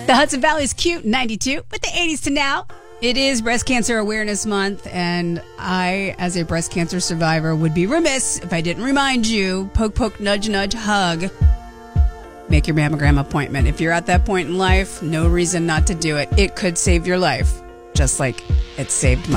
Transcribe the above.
The Hudson Valley's cute 92, but the 80s to now. It is Breast Cancer Awareness Month, and I, as a breast cancer survivor, would be remiss if I didn't remind you, poke, poke, nudge, nudge, hug. Make your mammogram appointment. If you're at that point in life, no reason not to do it. It could save your life, just like it saved mine.